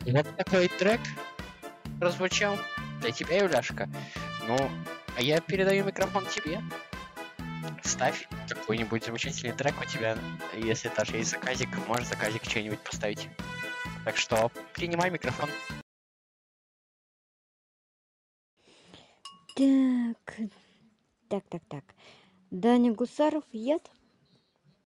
Вот такой трек прозвучал для тебя, Юляшка. Ну, а я передаю микрофон тебе. Ставь какой-нибудь замечательный трек у тебя. Если даже есть заказик, можешь заказик что-нибудь поставить. Так что принимай микрофон. Так, так. Даня Гусаров, Яд.